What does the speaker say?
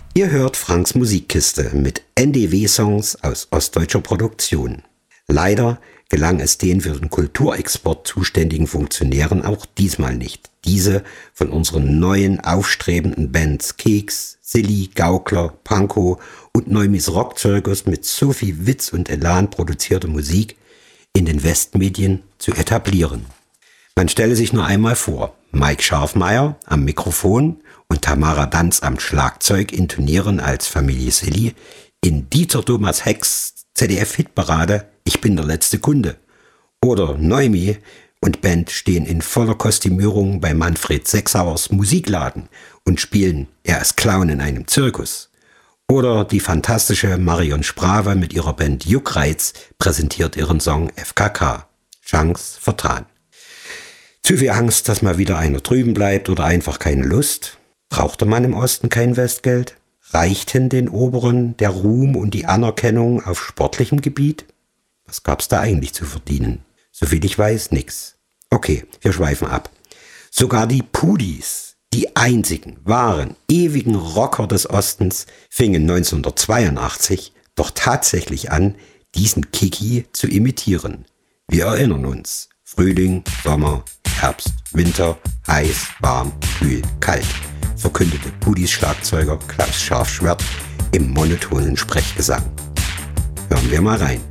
Ihr hört Franks Musikkiste mit NDW-Songs aus ostdeutscher Produktion. Leider gelang es den für den Kulturexport zuständigen Funktionären auch diesmal nicht, diese von unseren neuen aufstrebenden Bands Keks, Silly, Gaukler, Pankow und Neumis Rockzirkus mit so viel Witz und Elan produzierte Musik in den Westmedien zu etablieren. Man stelle sich nur einmal vor, Mike Scharfmeier am Mikrofon und Tamara Danz am Schlagzeug intonieren als Familie Silly in Dieter Thomas Hecks ZDF-Hitparade Ich bin der letzte Kunde. Oder Neumi und Band stehen in voller Kostümierung bei Manfred Sechsauers Musikladen und spielen Er ist Clown in einem Zirkus. Oder die fantastische Marion Sprave mit ihrer Band Juckreiz präsentiert ihren Song FKK. Chance vertan. Zu viel Angst, dass mal wieder einer drüben bleibt oder einfach keine Lust? Brauchte man im Osten kein Westgeld? Reichten den Oberen der Ruhm und die Anerkennung auf sportlichem Gebiet? Was gab's da eigentlich zu verdienen? Soviel ich weiß, nix. Okay, wir schweifen ab. Sogar die Pudis, die einzigen, wahren, ewigen Rocker des Ostens, fingen 1982 doch tatsächlich an, diesen Kiki zu imitieren. Wir erinnern uns. Frühling, Sommer, Herbst, Winter, heiß, warm, kühl, kalt, verkündete Pudis Schlagzeuger Klaus Scharfschwert im monotonen Sprechgesang. Hören wir mal rein.